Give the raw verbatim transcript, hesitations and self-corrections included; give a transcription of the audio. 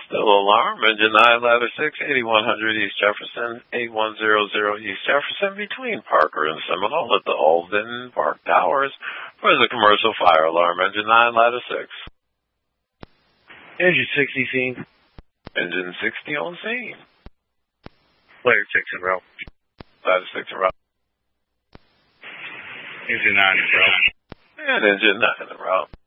Still alarm, engine nine, ladder six, eighty-one hundred East Jefferson, eight one zero zero East Jefferson, between Parker and Seminole at the Alden Park Towers. Where's the commercial fire alarm, engine nine, ladder six? Engine sixty scene. Engine sixty on scene. Player six in row. Ladder six in row. Engine nine in row. And engine nine in row.